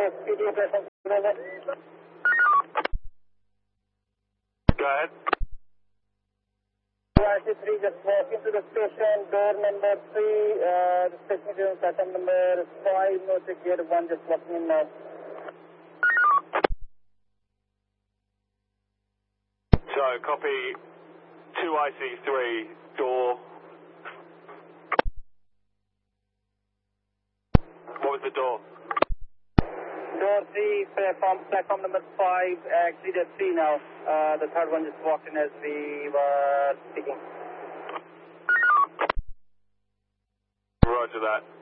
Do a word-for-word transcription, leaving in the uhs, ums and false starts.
P D platform. Go ahead. I C three, just walk into the station, door number three, uh, the station is platform number five, no check here, one, just walking in now. So, copy two I C three, door. What was the door? Door three, platform, platform number five, actually there's three now. Uh, the third one just walked in as we were speaking. Roger that.